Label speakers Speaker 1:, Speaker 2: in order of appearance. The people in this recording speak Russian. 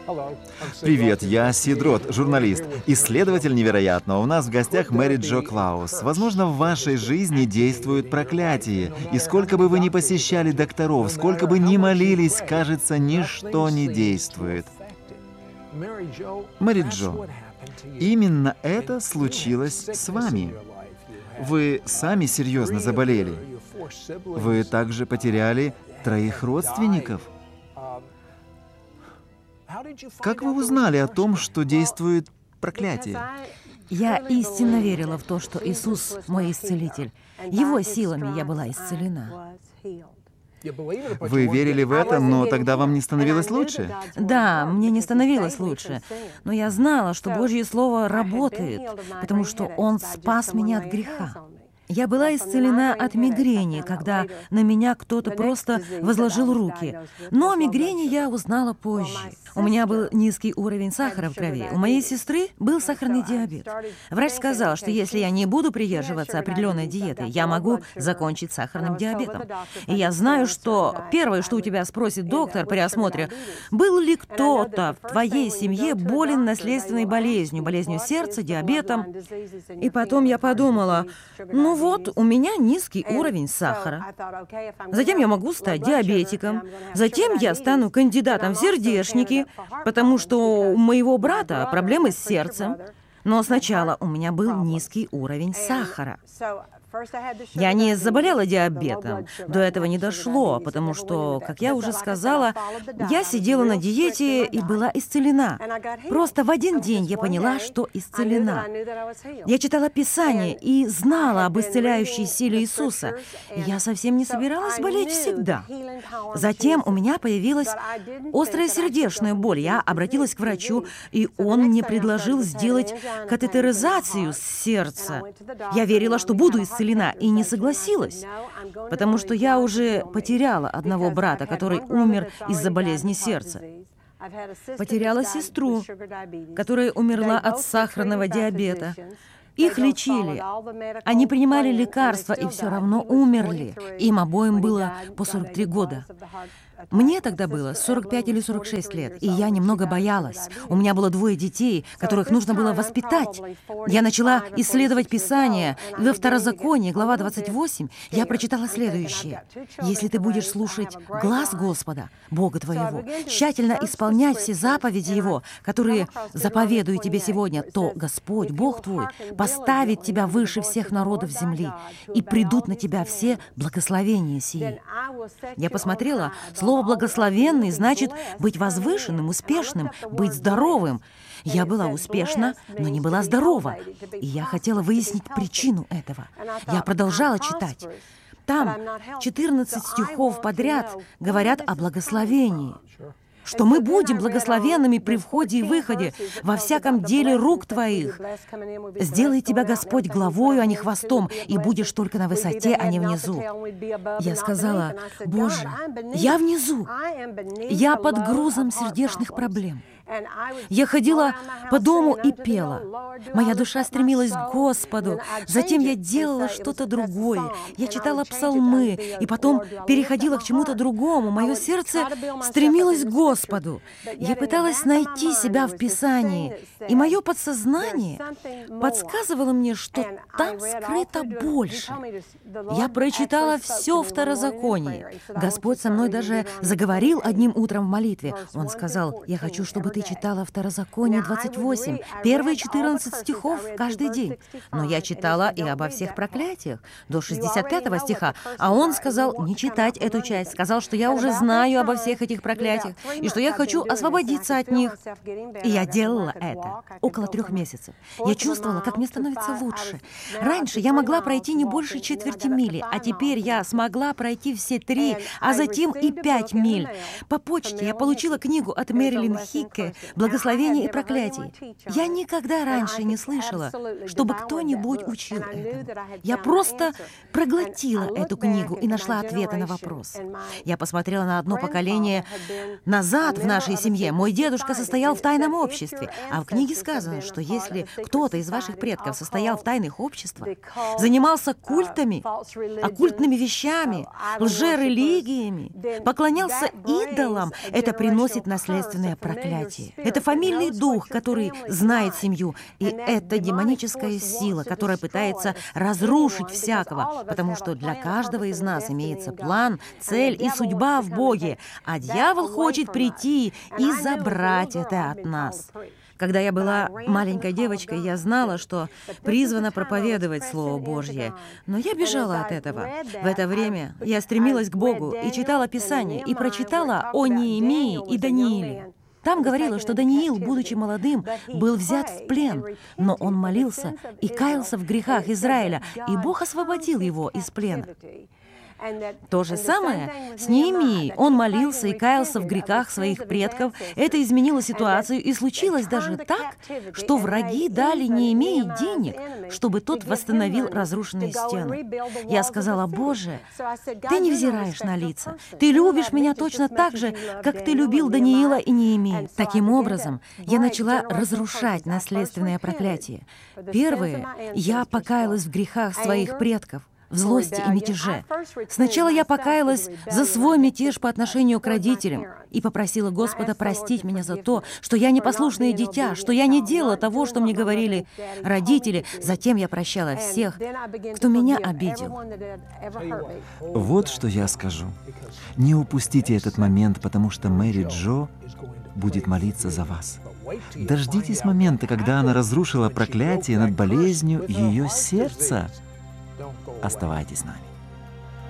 Speaker 1: Привет, я Сидрот, журналист, исследователь невероятного. У нас в гостях Мэри Джо Клаус. Возможно, в вашей жизни действует проклятие. И сколько бы вы ни посещали докторов, сколько бы ни молились, кажется, ничто не действует. Мэри Джо, именно это случилось с вами. Вы сами серьезно заболели. Вы также потеряли 3 родственников. Как вы узнали о том, что действует проклятие?
Speaker 2: Я истинно верила в то, что Иисус мой исцелитель. Его силами я была исцелена.
Speaker 1: Вы верили в это, но тогда вам не становилось лучше?
Speaker 2: Да, мне не становилось лучше, но я знала, что Божье Слово работает, потому что Он спас меня от греха. Я была исцелена от мигрени, когда на меня кто-то просто возложил руки. Но о мигрени я узнала позже. У меня был низкий уровень сахара в крови. У моей сестры был сахарный диабет. Врач сказал, что если я не буду придерживаться определенной диеты, я могу закончить сахарным диабетом. И я знаю, что первое, что у тебя спросит доктор при осмотре, был ли кто-то в твоей семье болен наследственной болезнью, болезнью сердца, диабетом. И потом я подумала, ну вот, у меня низкий уровень сахара. Затем я могу стать диабетиком. Затем я стану кандидатом в сердечники, потому что у моего брата проблемы с сердцем. Но сначала у меня был низкий уровень сахара. Я не заболела диабетом, до этого не дошло, потому что, как я уже сказала, я сидела на диете и была исцелена. Просто в один день я поняла, что исцелена. Я читала Писание и знала об исцеляющей силе Иисуса. Я совсем не собиралась болеть всегда. Затем у меня появилась острая сердечная боль. Я обратилась к врачу, и он мне предложил сделать катетеризацию сердца. Я верила, что буду исцелена, и не согласилась, потому что я уже потеряла одного брата, который умер из-за болезни сердца. Потеряла сестру, которая умерла от сахарного диабета. Их лечили. Они принимали лекарства и все равно умерли. Им обоим было по 43 года. Мне тогда было 45 или 46 лет, и я немного боялась. У меня было 2 детей, которых нужно было воспитать. Я начала исследовать Писание, и во Второзаконии, глава 28, я прочитала следующее. «Если ты будешь слушать глас Господа, Бога твоего, тщательно исполнять все заповеди Его, которые заповедую тебе сегодня, то Господь, Бог твой, поставит тебя выше всех народов земли, и придут на тебя все благословения сии». Я посмотрела, слово «благословенный» значит быть возвышенным, успешным, быть здоровым. Я была успешна, но не была здорова, и я хотела выяснить причину этого. Я продолжала читать. Там 14 стихов подряд говорят о благословении, что мы будем благословенными при входе и выходе во всяком деле рук твоих. Сделай тебя Господь главою, а не хвостом, и будешь только на высоте, а не внизу. Я сказала: Боже, я внизу. Я под грузом сердечных проблем. Я ходила по дому и пела. Моя душа стремилась к Господу. Затем я делала что-то другое. Я читала псалмы, и потом переходила к чему-то другому. Мое сердце стремилось к Господу. Я пыталась найти себя в Писании, и мое подсознание подсказывало мне, что там скрыто больше. Я прочитала все Второзаконие. Господь со мной даже заговорил одним утром в молитве. Он сказал: «Я хочу, чтобы ты читала Второзаконие 28, первые 14 стихов каждый день». Но я читала и обо всех проклятиях до 65 стиха, а он сказал не читать эту часть, сказал, что я уже знаю обо всех этих проклятиях, и что я хочу освободиться от них. И я делала это около 3 месяцев. Я чувствовала, как мне становится лучше. Раньше я могла пройти не больше четверти мили, а теперь я смогла пройти все 3, а затем и 5 миль. По почте я получила книгу от Мэрилин Хикке «Благословение и проклятие». Я никогда раньше не слышала, чтобы кто-нибудь учил этому. Я просто проглотила эту книгу и нашла ответы на вопрос. Я посмотрела на одно поколение назад в нашей семье. Мой дедушка состоял в тайном обществе, а в книге сказано, что если кто-то из ваших предков состоял в тайных обществах, занимался культами, оккультными вещами, лжерелигиями, поклонялся идолам, это приносит наследственное проклятие. проклятие. Это фамильный дух, который знает семью. И это демоническая сила, которая пытается разрушить всякого, потому что для каждого из нас имеется план, цель и судьба в Боге, а дьявол хочет прийти и забрать это от нас. Когда я была маленькой девочкой, я знала, что призвана проповедовать Слово Божье, но я бежала от этого. В это время я стремилась к Богу и читала Писание, и прочитала о Неемии и Данииле. Там говорилось, что Даниил, будучи молодым, был взят в плен, но он молился и каялся в грехах Израиля, и Бог освободил его из плена. То же самое с Неемией. Он молился и каялся в грехах своих предков. Это изменило ситуацию, и случилось даже так, что враги дали Неемии денег, чтобы тот восстановил разрушенные стены. Я сказала: «Боже, Ты не взираешь на лица. Ты любишь меня точно так же, как Ты любил Даниила и Неемию». Таким образом, я начала разрушать наследственное проклятие. Первое, я покаялась в грехах своих предков, в злости и мятеже. Сначала я покаялась за свой мятеж по отношению к родителям и попросила Господа простить меня за то, что я непослушное дитя, что я не делала того, что мне говорили родители. Затем я прощала всех, кто меня обидел.
Speaker 1: Вот что я скажу. Не упустите этот момент, потому что Мэри Джо будет молиться за вас. Дождитесь момента, когда она разрушила проклятие над болезнью ее сердца. Оставайтесь с нами.